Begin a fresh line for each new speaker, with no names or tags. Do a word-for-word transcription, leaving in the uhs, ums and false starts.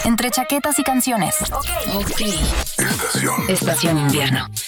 entre chaquetas y canciones. Ok.
Ok.
Estación.
Estación invierno.